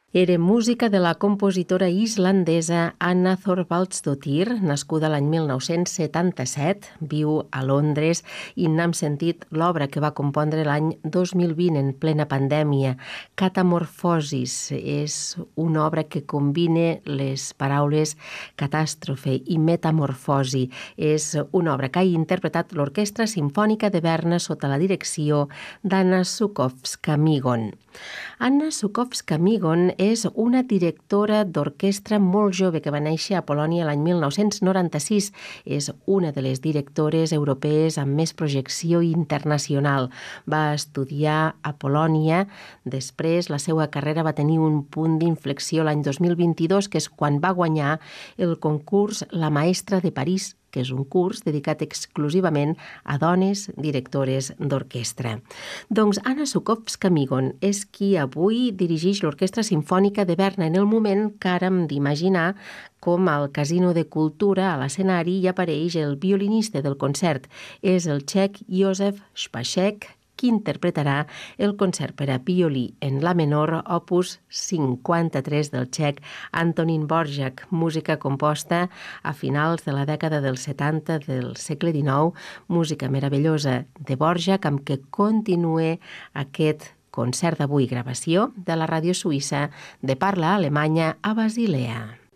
Era música de la compositora islandesa Anna Thorvaldsdóttir, nascuda l'any 1977, viu a Londres i n'hem sentit l'obra que va compondre l'any 2020 en plena pandèmia. Catamorfosis és una obra que combina les paraules catàstrofe i metamorfosi. És una obra que ha interpretat l'Orquestra Simfònica de Berna sota la direcció d'Anna Žukovska-Migon. Anna Žukovska-Migon és una directora d'orquestra molt jove que va néixer a Polònia l'any 1996. És una de les directores europees amb més projecció internacional. Va estudiar a Polònia, després la seva carrera va tenir un punt d'inflexió l'any 2022, que és quan va guanyar el concurs La Maestra de París, que és un curs dedicat exclusivament a dones directores d'orquestra. Doncs Anna Žukovska-Migon és qui avui dirigeix l'Orquestra Simfònica de Berna en el moment que ara hem d'imaginar com al Casino de Cultura a l'escenari hi apareix el violinista del concert. És el txec Józef Spacek, qui interpretarà el concert per a violí en la menor, opus 53 del txec Antonín Dvořák, música composta a finals de la dècada dels 70 del segle XIX, música meravellosa de Dvořák amb què continua aquest concert d'avui, gravació de la ràdio suïssa de parla alemanya a Basilea.